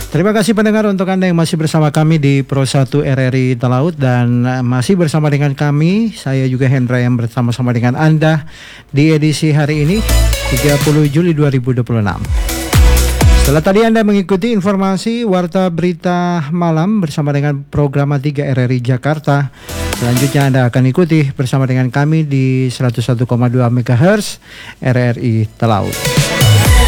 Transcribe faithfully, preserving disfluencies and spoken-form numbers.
Terima kasih pendengar untuk Anda yang masih bersama kami di Pro satu R R I Talaut dan masih bersama dengan kami, saya juga Hendra yang bersama-sama dengan Anda di edisi hari ini tiga puluh Juli dua ribu dua puluh enam. Setelah tadi Anda mengikuti informasi Warta Berita Malam bersama dengan program tiga R R I Jakarta, selanjutnya Anda akan ikuti bersama dengan kami di seratus satu koma dua megahertz R R I Talaut.